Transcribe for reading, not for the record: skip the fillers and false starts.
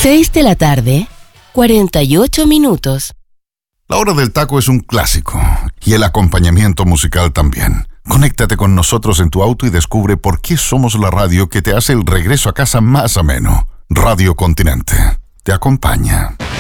6 de la tarde, 48 minutos. La hora del taco es un clásico y el acompañamiento musical también. Conéctate con nosotros en tu auto y descubre por qué somos la radio que te hace el regreso a casa más ameno. Radio Continente te acompaña.